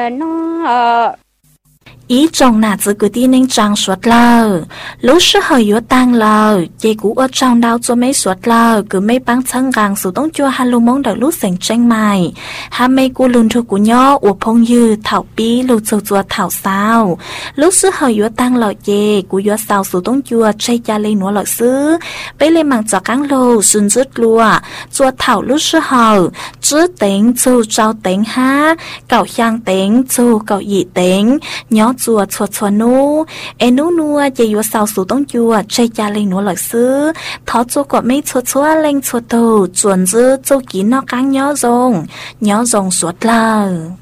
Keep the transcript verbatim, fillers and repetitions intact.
nó ý trong nà giữ cứ đi nên trang suốt lờ lúc sư hơi yếu tăng lờ dây cũ ở trong đau cho mấy suốt lờ cứ mấy băng chân gàng sự tống chua hà lô mong đợi lúc sành tranh mày hà mấy cú lùn thu của nhỏ ủa phong như thảo bí lù chua chua thảo sao lúc sư hơi yếu tăng lờ dây cú yếu sao sự tống chua chay cha lên nữa lờ sư bây lên mạng cho cắn lô xin dứt lùa chua thảo lúc sư hơi chứ tính chu trao tính ha cậu香tính chu cậu dị tính nhỏ chùa chùa chùa nu em nu nu chỉ yêu sao số đông chùa chơi cha lên nữa là xứ thọ chùa có mấy chùa chùa lên chùa tù chuẩn dư châu kỹ nó căng nhỏ rồng nhỏ rồng suốt là